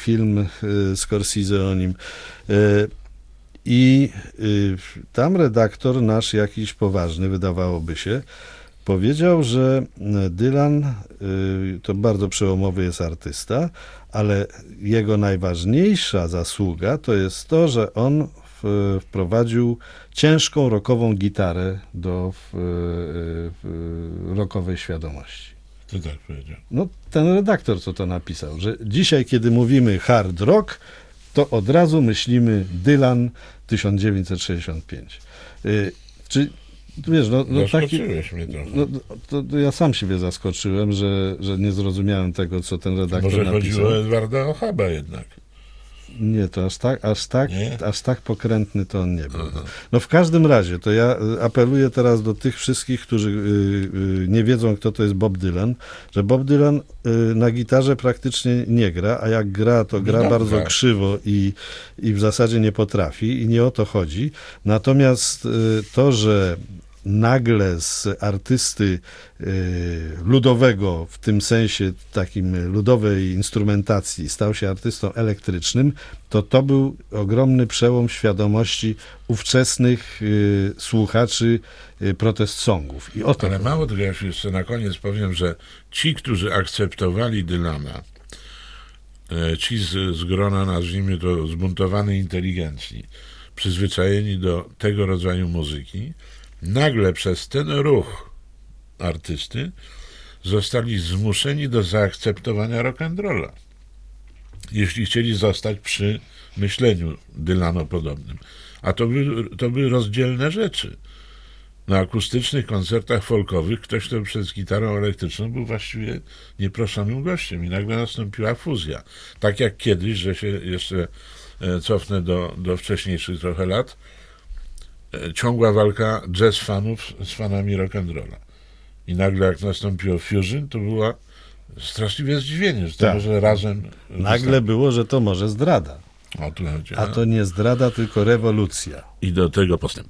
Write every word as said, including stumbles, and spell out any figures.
film Scorsese o nim. I tam redaktor nasz jakiś poważny, wydawałoby się, powiedział, że Dylan to bardzo przełomowy jest artysta, ale jego najważniejsza zasługa to jest to, że on wprowadził ciężką rockową gitarę do w, w, rockowej świadomości. To tak powiedział. No, ten redaktor, co to napisał, że dzisiaj, kiedy mówimy hard rock, to od razu myślimy Dylan tysiąc dziewięćset sześćdziesiąt pięć. Yy, czy wiesz, no, no taki, mnie trochę. no, to, to ja sam siebie zaskoczyłem, że, że nie zrozumiałem tego, co ten redaktor Może napisał. Może chodziło o Edwarda Ochaba jednak. Nie, to aż tak, aż tak, nie? aż tak pokrętny to on nie był. Aha. No w każdym razie, to ja apeluję teraz do tych wszystkich, którzy y, y, nie wiedzą, kto to jest Bob Dylan, że Bob Dylan y, na gitarze praktycznie nie gra, a jak gra, to gra no bardzo tak. krzywo i, i w zasadzie nie potrafi i nie o to chodzi. Natomiast y, to, że nagle z artysty y, ludowego, w tym sensie takim ludowej instrumentacji, stał się artystą elektrycznym, to to był ogromny przełom świadomości ówczesnych y, słuchaczy y, protest songów. I o to Ale mało tego, ja jeszcze na koniec powiem, że ci, którzy akceptowali Dylana, y, ci z, z grona, nazwijmy to, zbuntowanej inteligencji, przyzwyczajeni do tego rodzaju muzyki, nagle przez ten ruch artysty zostali zmuszeni do zaakceptowania rock'n'rolla, jeśli chcieli zostać przy myśleniu Dylano-podobnym. A to były, to były rozdzielne rzeczy. Na akustycznych koncertach folkowych ktoś, kto przez gitarą elektryczną był właściwie nieproszonym gościem i nagle nastąpiła fuzja. Tak jak kiedyś, że się jeszcze cofnę do, do wcześniejszych trochę lat, ciągła walka jazz fanów z fanami rock'n'rolla. I nagle jak nastąpiło fusion, to była straszliwe zdziwienie, że to tak. może razem... Nagle wystąpi. Było, że to może zdrada. O, tu chodzi, a to nie zdrada, tylko rewolucja. I do tego postęp.